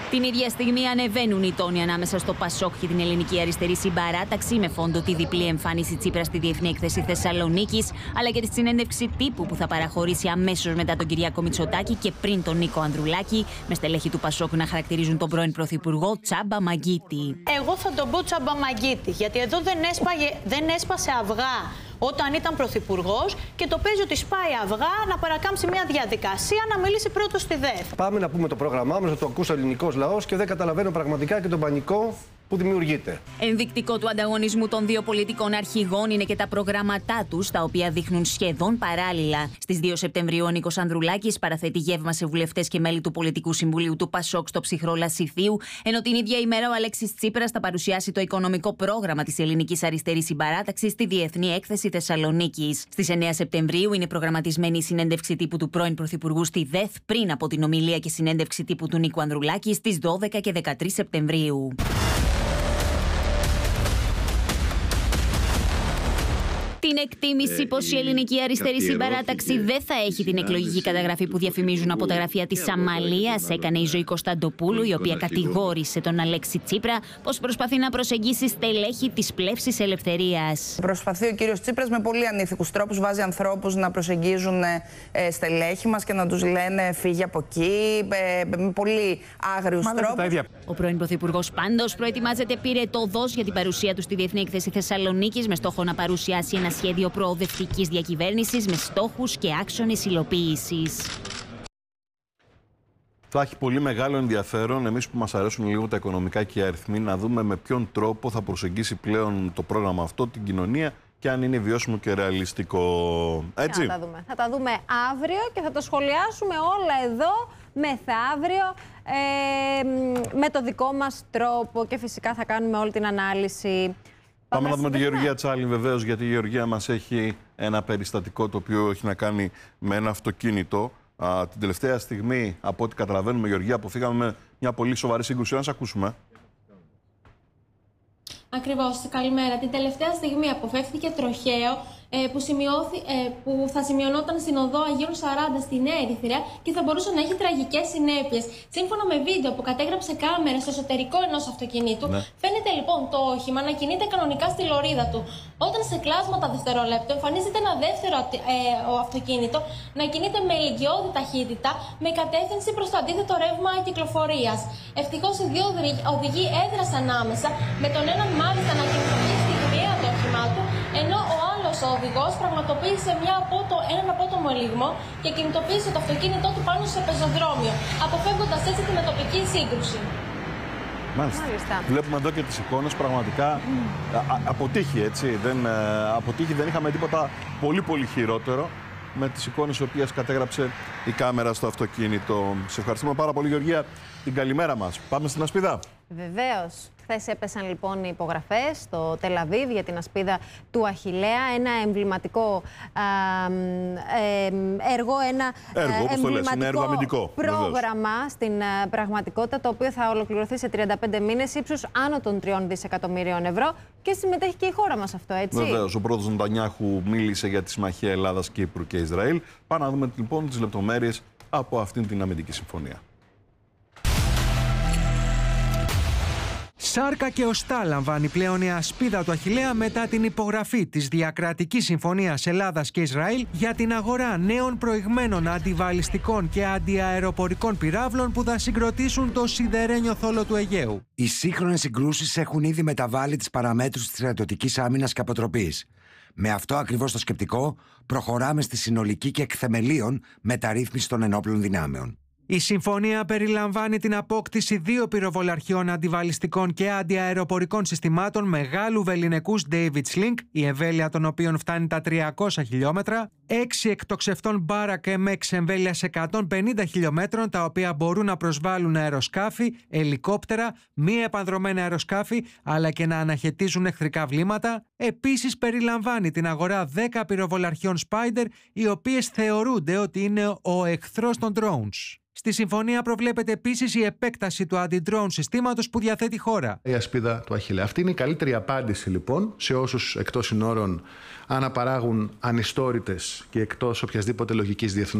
Την ίδια στιγμή ανεβαίνουν οι τόνοι ανάμεσα στο Πασόκ και την Ελληνική Αριστερή Συμπαράταξη, με φόντο τη διπλή εμφάνιση Τσίπρα στη Διεθνή Έκθεση Θεσσαλονίκης, αλλά και τη συνέντευξη τύπου που θα παραχωρήσει αμέσως μετά τον Κυριάκο Μητσοτάκη και πριν τον Νίκο Ανδρουλάκη, με στελέχη του Πασόκ να χαρακτηρίζουν τον πρώην Πρωθυπουργό Τσάμπα Μαγκίτη. Εγώ θα τον πω Τσάμπα Μαγκίτη, γιατί εδώ δεν έσπασε αυγά όταν ήταν πρωθυπουργός και το παίζει ότι σπάει αυγά να παρακάμψει μια διαδικασία να μιλήσει πρώτος στη ΔΕΘ. Πάμε να πούμε το πρόγραμμά μας, να το ακούσει ο ελληνικός λαός και δεν καταλαβαίνω πραγματικά και τον πανικό που δημιουργείται. Ενδεικτικό του ανταγωνισμού των δύο πολιτικών αρχηγών είναι και τα προγράμματά τους, τα οποία δείχνουν σχεδόν παράλληλα. Στις 2 Σεπτεμβρίου, ο Νίκος Ανδρουλάκης παραθέτει γεύμα σε βουλευτές και μέλη του Πολιτικού Συμβουλίου του Πασόκ στο ψυχρό Λασιθίου, ενώ την ίδια ημέρα ο Αλέξης Τσίπρας θα παρουσιάσει το οικονομικό πρόγραμμα της Ελληνικής Αριστερής Συμπαράταξης στη Διεθνή Έκθεση Θεσσαλονίκης. Στις 9 Σεπτεμβρίου είναι προγραμματισμένη η συνέντευξη τύπου του πρώην Πρωθυπουργού στη ΔΕΘ, πριν από την ομιλία και συνέντευξη τύπου του Νίκου Ανδρουλάκη στις 12 και 13 Σεπτεμβρίου. Την εκτίμηση πως η Ελληνική Αριστερή Συμπαράταξη δεν θα έχει την εκλογική καταγραφή που διαφημίζουν από τα γραφεία της Αμαλίας έκανε η Ζωή Κωνσταντοπούλου, η οποία κατηγόρησε τον Αλέξη Τσίπρα πως προσπαθεί να προσεγγίσει στελέχη της πλεύσης ελευθερίας. Προσπαθεί ο κύριος Τσίπρας με πολύ ανήθικους τρόπους, βάζει ανθρώπους να προσεγγίζουν στελέχη μας και να τους λένε φύγε από εκεί, με πολύ άγριους τρόπους. Ο πρώην Πρωθυπουργός πάντως προετοιμάζεται πυρετωδώς για την παρουσία του στη Διεθνή Έκθεση Θεσσαλονίκης, με στόχο να παρουσιάσει ένα σχέδιο προοδευτικής διακυβέρνησης με στόχους και άξονες υλοποίησης. Θα έχει πολύ μεγάλο ενδιαφέρον, εμείς που μας αρέσουν λίγο τα οικονομικά και οι αριθμοί, να δούμε με ποιον τρόπο θα προσεγγίσει πλέον το πρόγραμμα αυτό την κοινωνία και αν είναι βιώσιμο και ρεαλιστικό. Έτσι. Θα τα δούμε αύριο και θα το σχολιάσουμε όλα εδώ μεθαύριο με το δικό μας τρόπο και φυσικά θα κάνουμε όλη την ανάλυση. Πάμε να δούμε τη Γεωργία Τσάλη, βεβαίως, γιατί η Γεωργία μας έχει ένα περιστατικό το οποίο έχει να κάνει με ένα αυτοκίνητο. Την τελευταία στιγμή, από ό,τι καταλαβαίνουμε, Γεωργία, αποφύγαμε μια πολύ σοβαρή σύγκρουση. Να σας ακούσουμε. Ακριβώς, καλημέρα. Την τελευταία στιγμή αποφεύθηκε τροχαίο που θα σημειωνόταν στην οδό Αγίων 40 στη Νέα Ερυθρέα και θα μπορούσε να έχει τραγικές συνέπειες. Σύμφωνα με βίντεο που κατέγραψε κάμερα στο εσωτερικό ενός αυτοκινήτου, φαίνεται λοιπόν το όχημα να κινείται κανονικά στη λωρίδα του. Όταν σε κλάσματα δευτερολέπτου εμφανίζεται ένα δεύτερο αυτοκίνητο να κινείται με ηλικιώδη ταχύτητα με κατεύθυνση προς το αντίθετο ρεύμα κυκλοφορίας. Ευτυχώς οι δύο οδηγοί έδρασαν άμεσα, με τον έναν μάλιστα να κινητοποιήσει στιγμιαία το όχημά του, ενώ ο άλλος οδηγός πραγματοποίησε έναν απότομο ελιγμό και κινητοποίησε το αυτοκίνητό του πάνω σε πεζοδρόμιο, αποφεύγοντας έτσι την τοπική σύγκρουση. Μάλιστα. Βλέπουμε εδώ και τις εικόνες, πραγματικά αποτύχει, έτσι. Αποτύχει, δεν είχαμε τίποτα πολύ χειρότερο με τις εικόνες οι οποίες κατέγραψε η κάμερα στο αυτοκίνητο. Σε ευχαριστούμε πάρα πολύ, Γεωργία. Την καλημέρα μας. Πάμε στην ασπίδα. Βεβαίως. Χθες έπεσαν λοιπόν οι υπογραφές στο Τελαβίβ για την ασπίδα του Αχιλλέα. Ένα εμβληματικό έργο, ένα εμβληματικό πρόγραμμα στην πραγματικότητα, το οποίο θα ολοκληρωθεί σε 35 μήνες, ύψους άνω των 3 δισεκατομμυρίων ευρώ. Και συμμετέχει και η χώρα μας αυτό, έτσι. Βεβαίως. Ο πρόεδρος Νετανιάχου μίλησε για τη συμμαχία Ελλάδας, Κύπρου και Ισραήλ. Πάμε να δούμε λοιπόν τις λεπτομέρειες από αυτήν την αμυντική συμφωνία. Σάρκα και οστά λαμβάνει πλέον η ασπίδα του Αχιλλέα μετά την υπογραφή της Διακρατικής Συμφωνίας Ελλάδας και Ισραήλ για την αγορά νέων προηγμένων αντιβαλιστικών και αντιαεροπορικών πυράβλων που θα συγκροτήσουν το σιδερένιο θόλο του Αιγαίου. Οι σύγχρονες συγκρούσεις έχουν ήδη μεταβάλει τις παραμέτρους της στρατιωτικής άμυνας και αποτροπής. Με αυτό ακριβώς το σκεπτικό, προχωράμε στη συνολική και εκθεμελίων μεταρρύθμιση των ενόπλων δυνάμεων. Η συμφωνία περιλαμβάνει την απόκτηση 2 πυροβολαρχιών αντιβαλιστικών και αντιαεροπορικών συστημάτων μεγάλου βεληνικούς David Sling, η εμβέλεια των οποίων φτάνει τα 300 χιλιόμετρα, 6 εκτοξευτών Barak MX εμβέλειας 150 χιλιόμετρων, τα οποία μπορούν να προσβάλλουν αεροσκάφη, ελικόπτερα, μη επανδρομένα αεροσκάφη, αλλά και να αναχαιτίζουν εχθρικά βλήματα. Επίσης περιλαμβάνει την αγορά 10 πυροβολαρχιών Spider, οι οποίες θεωρούνται ότι είναι ο εχθρός των drones. Στη συμφωνία προβλέπεται επίσης η επέκταση του αντι-drone συστήματος που διαθέτει η χώρα. Η ασπίδα του Αχιλλέα. Αυτή είναι η καλύτερη απάντηση λοιπόν σε όσους εκτός συνόρων αναπαράγουν ανιστόρητες και εκτός οποιασδήποτε λογικής διεθνούς